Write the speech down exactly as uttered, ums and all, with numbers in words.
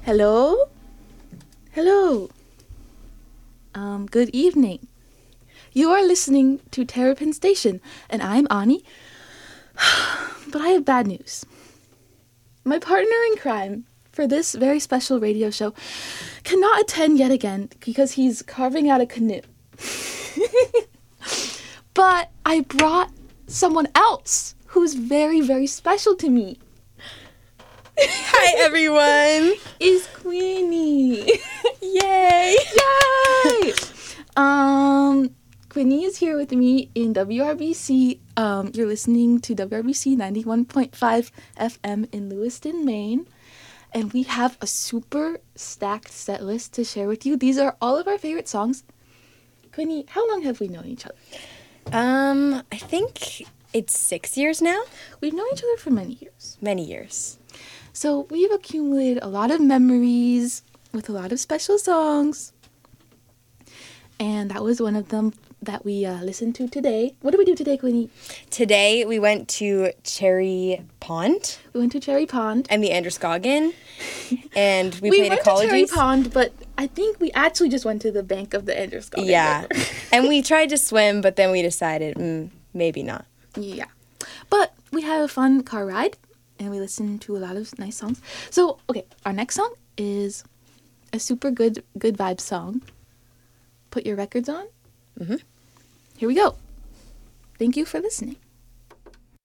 Hello? Hello. Um, good evening. You are listening to Terrapin Station, and I'm Ani. But I have bad news. My partner in crime for this very special radio show cannot attend yet again because he's carving out a canoe. But I brought someone else who's very, very special to me. Hi, everyone. Is Queenie. Yay. Yay! Um, Queenie is here with me in W R B C. Um, you're listening to W R B C ninety-one point five F M in Lewiston, Maine. And we have a super stacked set list to share with you. These are all of our favorite songs. Queenie, how long have we known each other? Um, I think it's six years now. We've known each other for many years. Many years. So we've accumulated a lot of memories with a lot of special songs. And that was one of them that we uh, listened to today. What did we do today, Queenie? Today we went to Cherry Pond We went to Cherry Pond. and the Androscoggin, and we, We played went ecologies. to Cherry Pond, but I think we actually just went to the bank of the Androscoggin Yeah, River. and we tried to swim, but then we decided mm, maybe not. Yeah. But we had a fun car ride, and we listened to a lot of nice songs. So, okay, our next song is a super good, good vibe song. Put your records on. Mhm. Here we go. Thank you for listening.